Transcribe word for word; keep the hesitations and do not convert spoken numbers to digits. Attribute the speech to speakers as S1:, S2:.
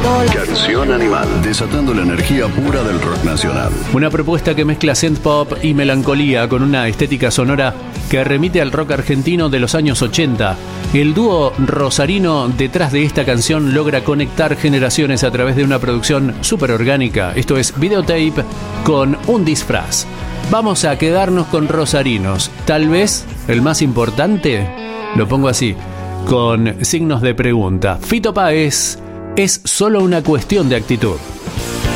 S1: Canción Animal, desatando la energía pura del rock nacional.
S2: Una propuesta que mezcla synth pop y melancolía con una estética sonora que remite al rock argentino de los años ochenta. El dúo rosarino detrás de esta canción logra conectar generaciones a través de una producción súper orgánica. Esto es Videotape con un disfraz. Vamos a quedarnos con rosarinos. Tal vez el más importante, lo pongo así, con signos de pregunta. Fito Páez, es solo una cuestión de actitud.